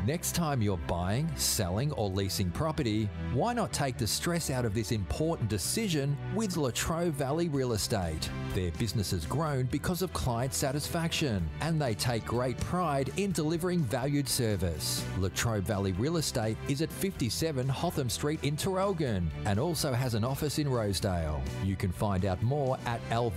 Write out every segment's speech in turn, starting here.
Next time you're buying, selling or leasing property, why not take the stress out of this important decision with Latrobe Valley Real Estate? Their business has grown because of client satisfaction and they take great pride in delivering valued service. Latrobe Valley Real Estate is at 57 Hotham Street in Traralgon and also has an office in Rosedale. You can find out more at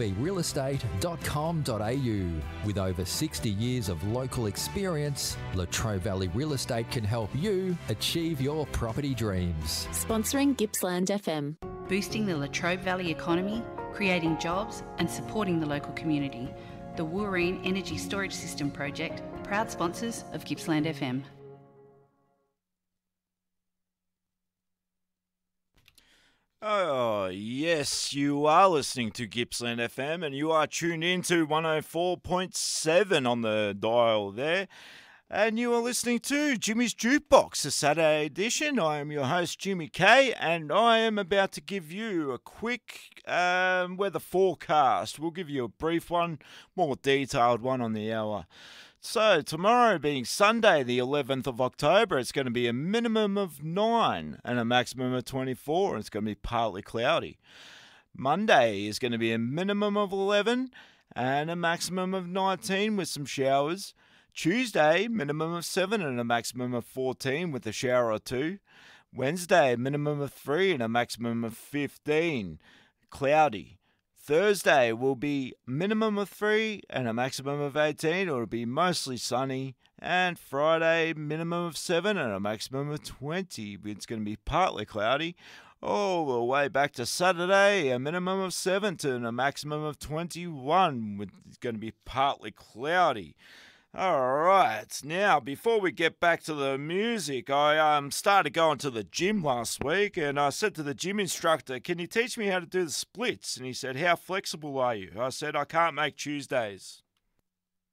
lvrealestate.com.au. With over 60 years of local experience, Latrobe Valley Real Estate can help you achieve your property dreams. Sponsoring Gippsland FM. Boosting the Latrobe Valley economy, creating jobs and supporting the local community. The Wooreen Energy Storage System Project, proud sponsors of Gippsland FM. Oh, yes, you are listening to Gippsland FM and you are tuned in to 104.7 on the dial there. And you are listening to Jimmy's Jukebox, the Saturday edition. I am your host, Jimmy K, and I am about to give you a quick weather forecast. We'll give you a brief one, more detailed one on the hour. So tomorrow being Sunday, the 11th of October, it's going to be a minimum of 9 and a maximum of 24, and it's going to be partly cloudy. Monday is going to be a minimum of 11 and a maximum of 19 with some showers. Tuesday, minimum of 7 and a maximum of 14 with a shower or two. Wednesday, minimum of 3 and a maximum of 15. Cloudy. Thursday will be minimum of 3 and a maximum of 18. It'll be mostly sunny. And Friday, minimum of 7 and a maximum of 20. It's going to be partly cloudy. All the way back to Saturday, a minimum of 7 and a maximum of 21. It's going to be partly cloudy. All right, now before we get back to the music, I started going to the gym last week and I said to the gym instructor, can you teach me how to do the splits? And he said, how flexible are you? I said, I can't make Tuesdays.